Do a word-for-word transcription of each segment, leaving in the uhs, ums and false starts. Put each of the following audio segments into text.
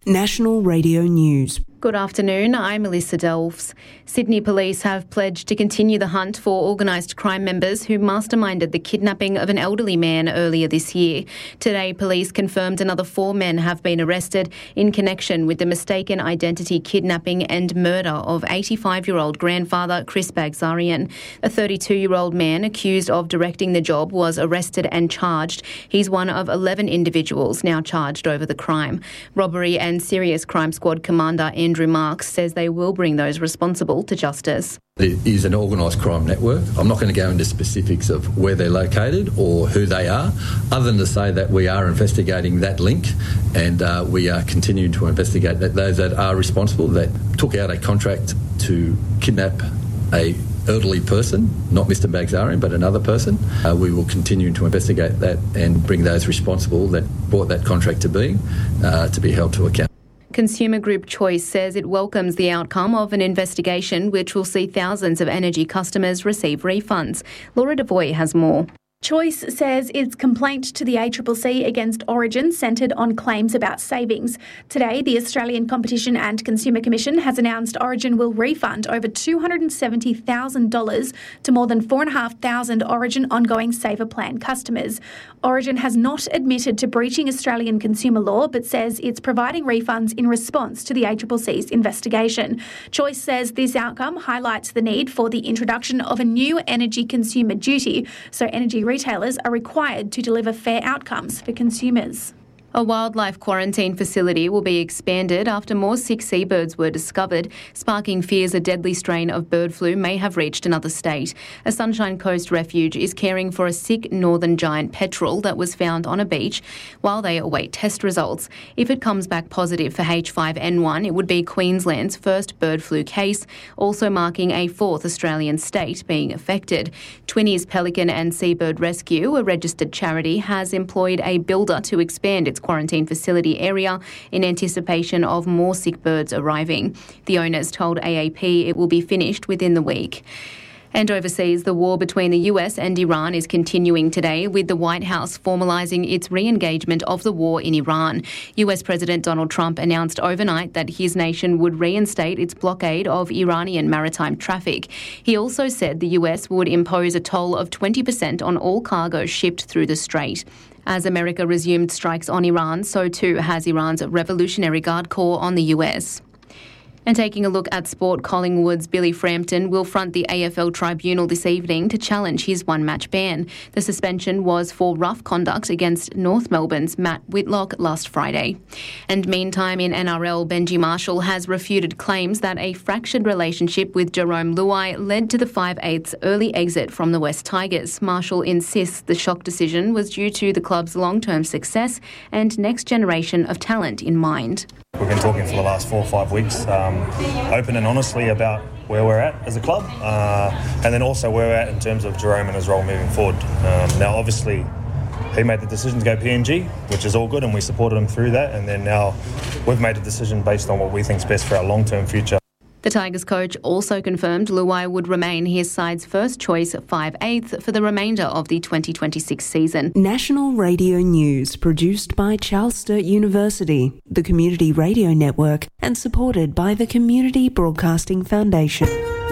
National Radio News. Good afternoon, I'm Melissa Delves. Sydney Police have pledged to continue the hunt for organised crime members who masterminded the kidnapping of an elderly man earlier this year. Today, police confirmed another four men have been arrested in connection with the mistaken identity kidnapping and murder of eighty-five-year-old grandfather Chris Bagzarian. A thirty-two-year-old man accused of directing the job was arrested and charged. He's one of eleven individuals now charged over the crime. Robbery and Serious Crime Squad Commander Andrew Marks says they will bring those responsible to justice. It is an organised crime network. I'm not going to go into specifics of where they're located or who they are, other than to say that we are investigating that link and uh, we are continuing to investigate that those that are responsible, that took out a contract to kidnap a elderly person, not Mister Bagzarian, but another person. Uh, we will continue to investigate that and bring those responsible that brought that contract to being uh, to be held to account. Consumer Group Choice says it welcomes the outcome of an investigation which will see thousands of energy customers receive refunds. Laura Devoy has more. Choice says its complaint to the A C C C against Origin centred on claims about savings. Today, the Australian Competition and Consumer Commission has announced Origin will refund over two hundred seventy thousand dollars to more than four thousand five hundred Origin ongoing Saver Plan customers. Origin has not admitted to breaching Australian consumer law but says it's providing refunds in response to the A C C C's investigation. Choice says this outcome highlights the need for the introduction of a new energy consumer duty so energy retailers are required to deliver fair outcomes for consumers. A wildlife quarantine facility will be expanded after more sick seabirds were discovered, sparking fears a deadly strain of bird flu may have reached another state. A Sunshine Coast refuge is caring for a sick northern giant petrel that was found on a beach while they await test results. If it comes back positive for H five N one, it would be Queensland's first bird flu case, also marking a fourth Australian state being affected. Twinnies Pelican and Seabird Rescue, a registered charity, has employed a builder to expand its quarantine facility area in anticipation of more sick birds arriving. The owners told A A P it will be finished within the week. And overseas, the war between the U S and Iran is continuing today, with the White House formalising its re-engagement of the war in Iran. U S President Donald Trump announced overnight that his nation would reinstate its blockade of Iranian maritime traffic. He also said the U S would impose a toll of twenty percent on all cargo shipped through the strait. As America resumed strikes on Iran, so too has Iran's Revolutionary Guard Corps on the U S. And taking a look at sport, Collingwood's Billy Frampton will front the A F L Tribunal this evening to challenge his one-match ban. The suspension was for rough conduct against North Melbourne's Matt Whitlock last Friday. And meantime, in N R L, Benji Marshall has refuted claims that a fractured relationship with Jerome Luai led to the five eighths early exit from the West Tigers. Marshall insists the shock decision was due to the club's long-term success and next generation of talent in mind. We've been talking for the last four or five weeks, um, open and honestly about where we're at as a club, uh, and then also where we're at in terms of Jerome and his role moving forward. Um, now, obviously, he made the decision to go P N G, which is all good, and we supported him through that. And then now we've made a decision based on what we think is best for our long-term future. The Tigers coach also confirmed Luai would remain his side's first choice five eighth for the remainder of the twenty twenty-six season. National Radio News, produced by Charles Sturt University, the Community Radio Network, and supported by the Community Broadcasting Foundation.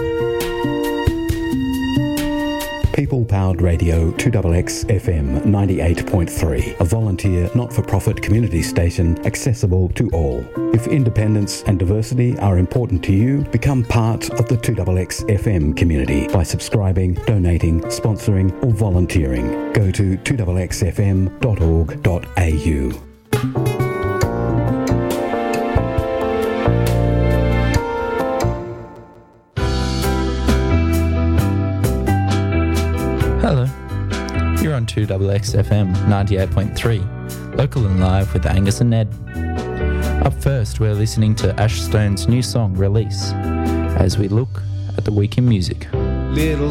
People-powered radio two X X F M ninety-eight point three, a volunteer not-for-profit community station accessible to all. If independence and diversity are important to you, become part of the two X X F M community by subscribing, donating, sponsoring or volunteering. Go to two X X F M dot org dot A U. Hello, you're on two X X F M ninety-eight point three, local and live with Angus and Ned. Up first, we're listening to Ash Stone's new song, Release, as we look at the week in music. Little